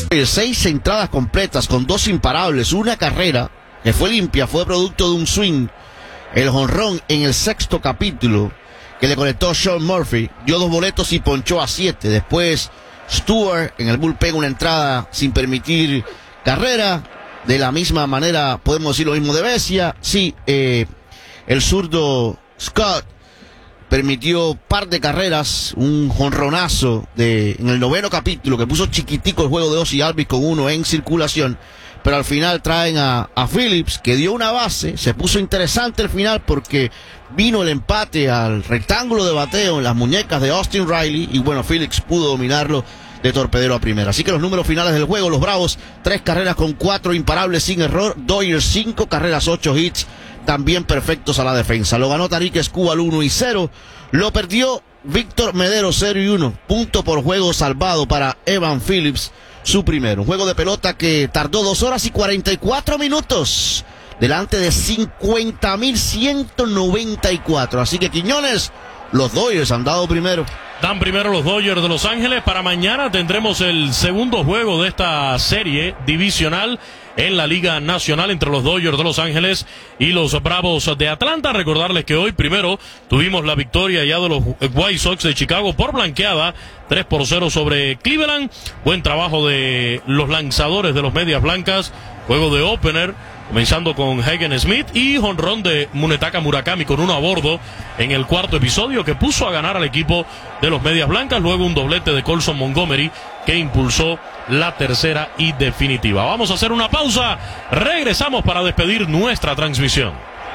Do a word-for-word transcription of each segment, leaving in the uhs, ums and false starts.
Seis entradas completas con dos imparables, una carrera que fue limpia, fue producto de un swing. El jonrón en el sexto capítulo que le conectó Sean Murphy, dio dos boletos y ponchó a siete. Después Stewart en el bullpen una entrada sin permitir carrera. De la misma manera podemos decir lo mismo de Vesia. Sí, eh, el zurdo Scott permitió par de carreras, un jonronazo de, en el noveno capítulo que puso chiquitico el juego de Ozzie Albies con uno en circulación. Pero al final traen a, a Phillips, que dio una base. Se puso interesante el final porque vino el empate al rectángulo de bateo en las muñecas de Austin Riley. Y bueno, Phillips pudo dominarlo de torpedero a primera. Así que los números finales del juego: los Bravos, tres carreras con cuatro imparables sin error. Dodgers, cinco carreras, ocho hits, también perfectos a la defensa. Lo ganó Tarik Skubal uno y cero. Lo perdió Víctor Medero cero y uno. Punto por juego salvado para Evan Phillips, su primero. Un juego de pelota que tardó dos horas y cuarenta y cuatro minutos delante de cincuenta mil ciento noventa y cuatro. Así que, Quiñones, los Dodgers han dado primero. Dan primero los Dodgers de Los Ángeles. Para mañana tendremos el segundo juego de esta serie divisional en la Liga Nacional entre los Dodgers de Los Ángeles y los Bravos de Atlanta. Recordarles que hoy primero tuvimos la victoria ya de los White Sox de Chicago por blanqueada, tres por cero sobre Cleveland. Buen trabajo de los lanzadores de los Medias Blancas. Juego de opener, comenzando con Hagen Smith y jonrón de Munetaka Murakami con uno a bordo en el cuarto episodio que puso a ganar al equipo de los Medias Blancas. Luego un doblete de Colson Montgomery que impulsó la tercera y definitiva. Vamos a hacer una pausa. Regresamos para despedir nuestra transmisión.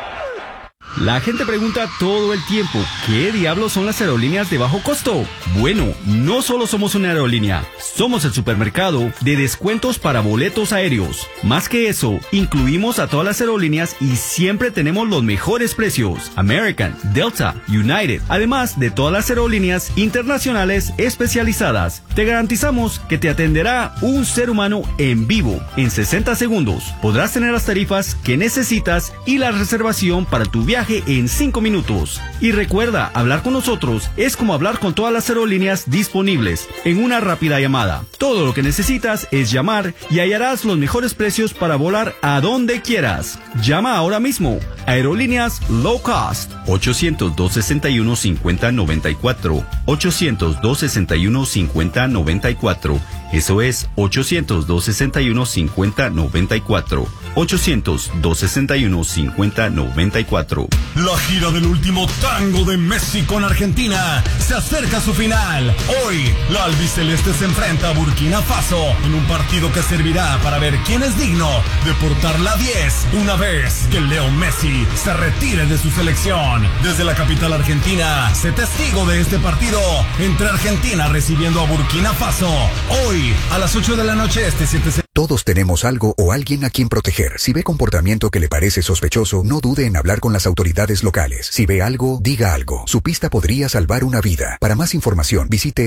La gente pregunta todo el tiempo, ¿qué diablos son las aerolíneas de bajo costo? Bueno, no solo somos una aerolínea, somos el supermercado de descuentos para boletos aéreos. Más que eso, incluimos a todas las aerolíneas y siempre tenemos los mejores precios. American, Delta, United, además de todas las aerolíneas internacionales especializadas. Te garantizamos que te atenderá un ser humano en vivo en sesenta segundos. Podrás tener las tarifas que necesitas y la reservación para tu viaje en cinco minutos. Y recuerda, hablar con nosotros es como hablar con todas las aerolíneas disponibles en una rápida llamada. Todo lo que necesitas es llamar y hallarás los mejores precios para volar a donde quieras. Llama ahora mismo. Aerolíneas Low Cost. ochocientos, dos sesenta y uno, cincuenta noventa y cuatro. ochocientos, dos sesenta y uno, cincuenta noventa y cuatro. Eso es ochocientos, dos sesenta y uno, cincuenta noventa y cuatro. ochocientos, dos sesenta y uno, cincuenta noventa y cuatro. La gira del último tango de Messi con Argentina se acerca a su final. Hoy, la albiceleste se enfrenta a Burkina Faso en un partido que servirá para ver quién es digno de portar la diez una vez que Leo Messi se retire de su selección. Desde la capital argentina, sé testigo de este partido entre Argentina recibiendo a Burkina Faso. Hoy, a las ocho de la noche, este siete de... Todos tenemos algo o alguien a quien proteger. Si ve comportamiento que le parece sospechoso, no dude en hablar con las autoridades locales. Si ve algo, diga algo. Su pista podría salvar una vida. Para más información, visite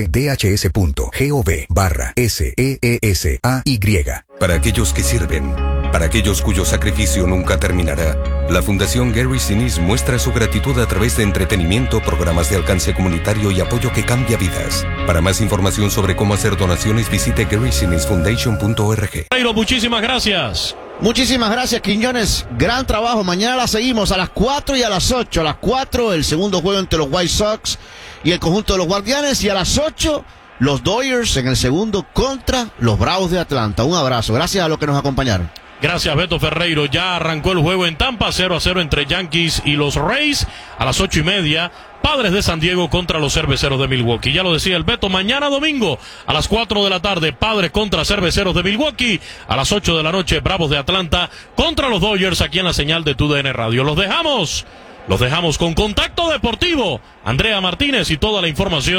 dhs.gov barra S E E S A Y. Para aquellos que sirven, para aquellos cuyo sacrificio nunca terminará, la Fundación Gary Sinise muestra su gratitud a través de entretenimiento, programas de alcance comunitario y apoyo que cambia vidas. Para más información sobre cómo hacer donaciones, visite gary sinise foundation punto org. Muchísimas gracias. Muchísimas gracias, Quiñones. Gran trabajo. Mañana la seguimos a las cuatro y a las ocho. A las cuatro, el segundo juego entre los White Sox y el conjunto de los Guardianes. Y a las ocho, los Dodgers en el segundo contra los Bravos de Atlanta. Un abrazo. Gracias a los que nos acompañaron. Gracias, Beto Ferreiro. Ya arrancó el juego en Tampa, cero a cero entre Yankees y los Rays. A las ocho y media, Padres de San Diego contra los Cerveceros de Milwaukee. Ya lo decía el Beto, mañana domingo a las cuatro de la tarde, Padres contra Cerveceros de Milwaukee. A las ocho de la noche, Bravos de Atlanta contra los Dodgers, aquí en la señal de Tu D N Radio. Los dejamos, los dejamos con Contacto Deportivo. Andrea Martínez y toda la información